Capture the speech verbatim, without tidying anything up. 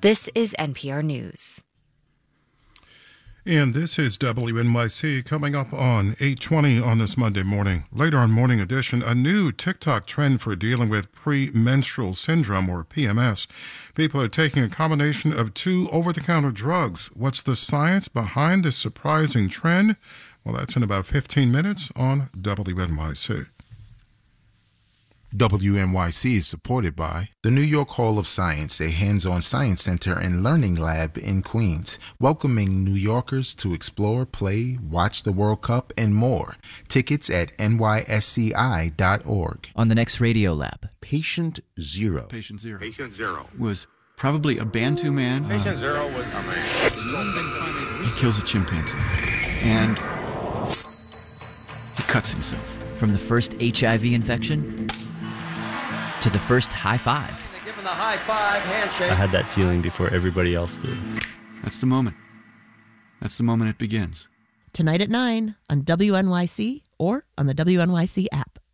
This is N P R News. And this is W N Y C coming up on eight twenty on this Monday morning. Later on Morning Edition, a new TikTok trend for dealing with premenstrual syndrome, or P M S. People are taking a combination of two over-the-counter drugs. What's the science behind this surprising trend? Well, that's in about fifteen minutes on W N Y C. W N Y C is supported by the New York Hall of Science, a hands-on science center and learning lab in Queens, welcoming New Yorkers to explore, play, watch the World Cup, and more. Tickets at N Y S C I dot org. On the next Radio Lab, Patient Zero. Patient Zero. Patient Zero was probably a Bantu man. Patient uh, Zero was a man. He kills a chimpanzee. And he cuts himself. From the first H I V infection to the first high five. Give him the high five handshake. I had that feeling before everybody else did. That's the moment. That's the moment it begins. Tonight at nine on W N Y C or on the W N Y C app.